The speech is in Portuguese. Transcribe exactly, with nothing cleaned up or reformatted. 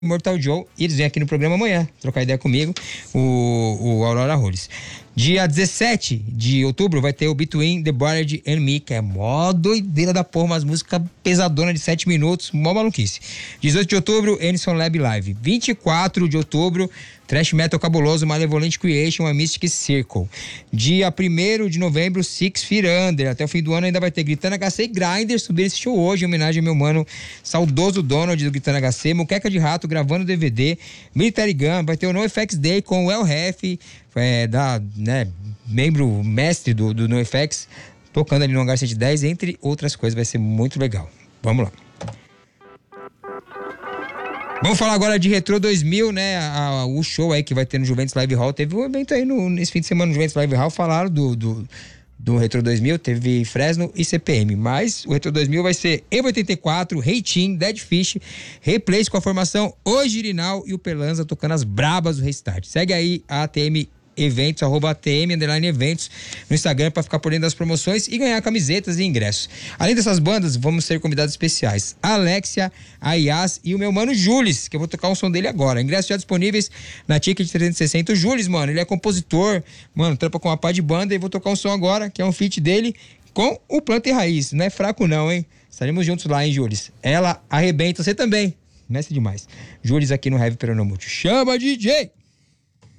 Mortal Joe, e eles vêm aqui no programa amanhã trocar ideia comigo, o, o Aurora Rules. Dia dezessete de outubro vai ter o Between the Buried and Me, que é mó doideira da porra, umas músicas pesadona de sete minutos, mó maluquice. dezoito de outubro, Anderson Lab Live. vinte e quatro de outubro, Thrash Metal Cabuloso, Malevolent Creation, a Mystic Circle. Dia primeiro de novembro, Six Feet Under. Até o fim do ano ainda vai ter Gritando H C e Grindr, subir esse show hoje, em homenagem ao meu mano saudoso Donald do Gritando H C, Muqueca de Rato gravando D V D, Military Gun, vai ter o NoFX Day com o El Ref, é, da, né, membro mestre do, do NoFX, tocando ali no Hangar cento e dez, entre outras coisas, vai ser muito legal. Vamos lá. Vamos falar agora de Retro dois mil, né? A, a, o show aí que vai ter no Juventus Live Hall. Teve um evento aí no, nesse fim de semana no Juventus Live Hall. Falaram do, do, do Retro dois mil. Teve Fresno e C P M. Mas o Retro dois mil vai ser Evo oitenta e quatro, Reitinho, Dead Fish, Replace com a formação Original e o Pelanza tocando as brabas do Restart. Segue aí a A T M Eventos, arroba A T M, underline eventos, no Instagram para ficar por dentro das promoções e ganhar camisetas e ingressos. Além dessas bandas, vamos ter convidados especiais. Alexia, a Yas e o meu mano Jules, que eu vou tocar um som dele agora. Ingressos já disponíveis na Ticket trezentos e sessenta. O Jules, mano, ele é compositor, mano, trampa com uma pá de banda e vou tocar um som agora, que é um feat dele com o Planta e Raiz. Não é fraco não, hein? Estaremos juntos lá, hein, Jules? Ela arrebenta, você também. Mestre demais. Jules aqui no Heavy Peronomútil. Chama, D J!